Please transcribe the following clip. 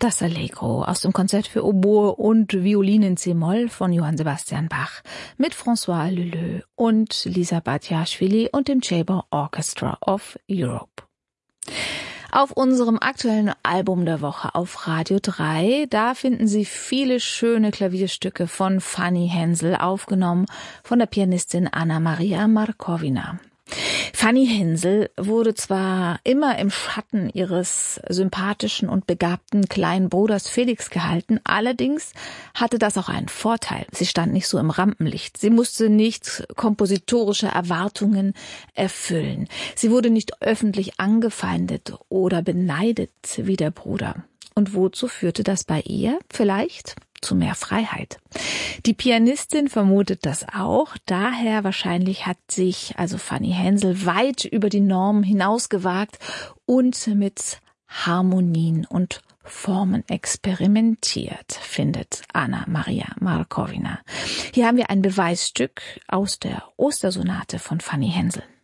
Das Allegro aus dem Konzert für Oboe und Violine in c-Moll von Johann Sebastian Bach mit François Leleux und Lisa Batiashvili und dem Chamber Orchestra of Europe. Auf unserem aktuellen Album der Woche auf Radio 3, da finden Sie viele schöne Klavierstücke von Fanny Hensel, aufgenommen von der Pianistin Anna-Maria Markovina. Fanny Hensel wurde zwar immer im Schatten ihres sympathischen und begabten kleinen Bruders Felix gehalten, allerdings hatte das auch einen Vorteil. Sie stand nicht so im Rampenlicht. Sie musste nicht kompositorische Erwartungen erfüllen. Sie wurde nicht öffentlich angefeindet oder beneidet wie der Bruder. Und wozu führte das bei ihr? Vielleicht zu mehr Freiheit. Die Pianistin vermutet das auch. Daher wahrscheinlich hat sich also Fanny Hensel weit über die Norm hinausgewagt und mit Harmonien und Formen experimentiert, findet Anna-Maria Markovina. Hier haben wir ein Beweisstück aus der Ostersonate von Fanny Hensel.